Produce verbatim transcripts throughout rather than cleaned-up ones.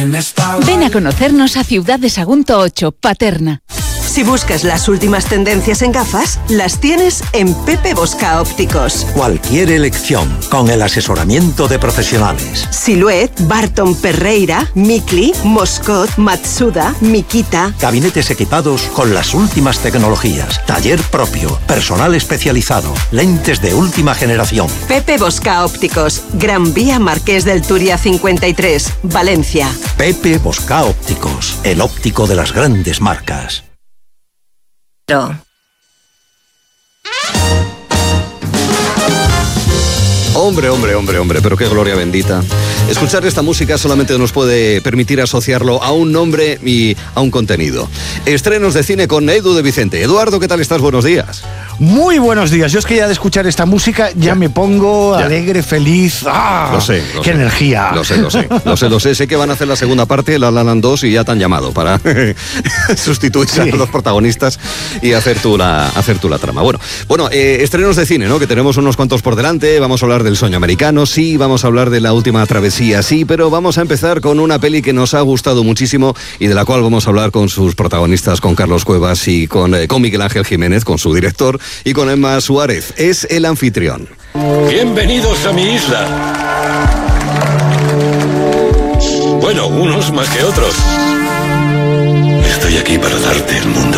Ven a conocernos a Ciudad de Sagunto ocho, Paterna. Si buscas las últimas tendencias en gafas, las tienes en Pepe Bosca Ópticos. Cualquier elección, con el asesoramiento de profesionales. Silhouette, Barton Perreira, Mikli, Moscot, Matsuda, Mikita. Gabinetes equipados con las últimas tecnologías. Taller propio, personal especializado, lentes de última generación. Pepe Bosca Ópticos, Gran Vía Marqués del Turia cincuenta y tres, Valencia. Pepe Bosca Ópticos, el óptico de las grandes marcas. Hombre, hombre, hombre, hombre, pero qué gloria bendita. Escuchar esta música solamente nos puede permitir asociarlo a un nombre y a un contenido. Estrenos de cine con Edu de Vicente. Eduardo, ¿qué tal estás? Buenos días. Muy buenos días. Yo es que ya de escuchar esta música ya, ya. me pongo ya. alegre, feliz. ¡Ah! Lo sé. Lo ¡Qué sé. energía! Lo sé, lo sé. Lo sé, lo sé. Sé que van a hacer la segunda parte, La La Land dos, y ya te han llamado para sustituir sí. a los protagonistas y hacer tú la, hacer tú la trama. Bueno, bueno eh, estrenos de cine, ¿no? Que tenemos unos cuantos por delante. Vamos a hablar del Sueño Americano, sí. Vamos a hablar de La Última Travesía, sí. Pero vamos a empezar con una peli que nos ha gustado muchísimo y de la cual vamos a hablar con sus protagonistas, con Carlos Cuevas y con, eh, con Miguel Ángel Jiménez, con su director, y con Emma Suárez. Es El Anfitrión. Bienvenidos a mi isla. Bueno, unos más que otros. Estoy aquí para darte el mundo.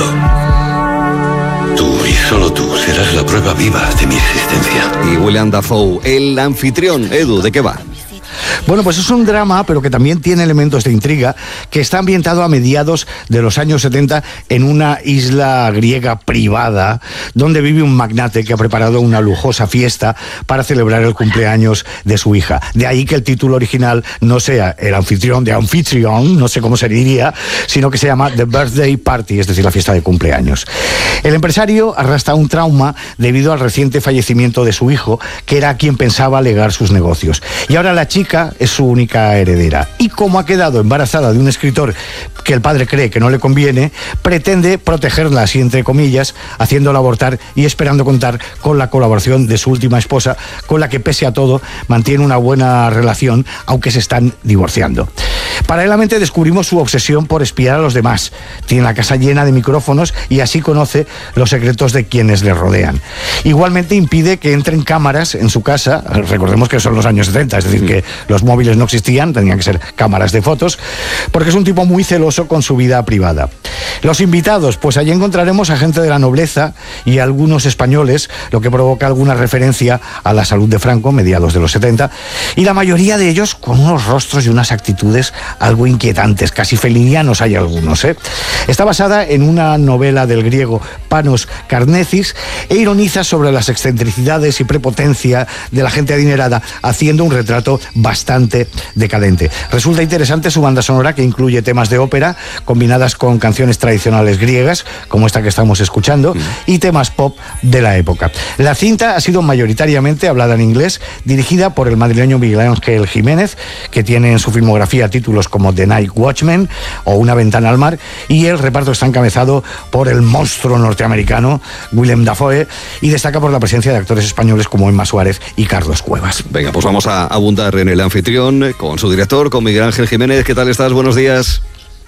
Tú y solo tú serás la prueba viva de mi existencia. Y William Dafoe, El Anfitrión. Edu, ¿de qué va? Bueno, pues es un drama, pero que también tiene elementos de intriga, que está ambientado a mediados de los años setenta en una isla griega privada, donde vive un magnate que ha preparado una lujosa fiesta para celebrar el cumpleaños de su hija. De ahí que el título original no sea El Anfitrión de Anfitrión, no sé cómo se diría, sino que se llama The Birthday Party, es decir, la fiesta de cumpleaños. El empresario arrastra un trauma debido al reciente fallecimiento de su hijo, que era a quien pensaba legar sus negocios. Y ahora la chica es su única heredera. Y como ha quedado embarazada de un escritor que el padre cree que no le conviene, pretende protegerla, así entre comillas, haciéndola abortar y esperando contar con la colaboración de su última esposa, con la que pese a todo mantiene una buena relación, aunque se están divorciando. Paralelamente descubrimos su obsesión por espiar a los demás. Tiene la casa llena de micrófonos y así conoce los secretos de quienes le rodean. Igualmente impide que entren cámaras en su casa. Recordemos que son los años setenta, es decir, que los móviles no existían, tenían que ser cámaras de fotos, porque es un tipo muy celoso con su vida privada. Los invitados, pues allí encontraremos a gente de la nobleza y algunos españoles, lo que provoca alguna referencia a la salud de Franco, mediados de los setenta, y la mayoría de ellos con unos rostros y unas actitudes algo inquietantes, casi felinianos hay algunos, ¿eh? Está basada en una novela del griego Panos Karnesis e ironiza sobre las excentricidades y prepotencia de la gente adinerada, haciendo un retrato bastante decadente. Resulta interesante su banda sonora, que incluye temas de ópera combinadas con canciones tradicionales griegas, como esta que estamos escuchando, mm. y temas pop de la época. La cinta ha sido mayoritariamente hablada en inglés, dirigida por el madrileño Miguel Ángel Jiménez, que tiene en su filmografía títulos como The Night Watchman o Una ventana al mar, y el reparto está encabezado por el monstruo norteamericano William Dafoe, y destaca por la presencia de actores españoles como Emma Suárez y Carlos Cuevas. Venga, pues vamos a abundar en El Anfitrión con su director, con Miguel Ángel Jiménez. ¿Qué tal estás? Buenos días.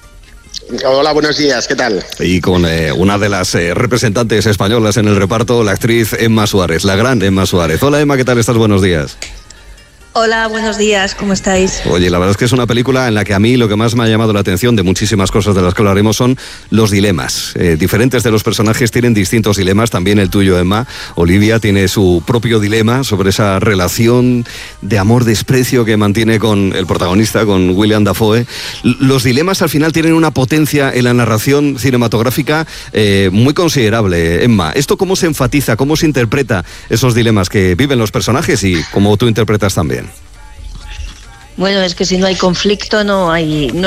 Hola, buenos días, ¿qué tal? Y con eh, una de las eh, representantes españolas en el reparto, la actriz Emma Suárez, la gran Emma Suárez. Hola, Emma, ¿qué tal estás? Buenos días. Hola, buenos días, ¿cómo estáis? Oye, la verdad es que es una película en la que a mí lo que más me ha llamado la atención, de muchísimas cosas de las que hablaremos, son los dilemas. Eh, diferentes de los personajes tienen distintos dilemas, también el tuyo, Emma. Olivia tiene su propio dilema sobre esa relación de amor-desprecio que mantiene con el protagonista, con William Dafoe. Los dilemas al final tienen una potencia en la narración cinematográfica eh, muy considerable, Emma. ¿Esto cómo se enfatiza, cómo se interpreta esos dilemas que viven los personajes y cómo tú interpretas también? Bueno, es que si no hay conflicto no hay, no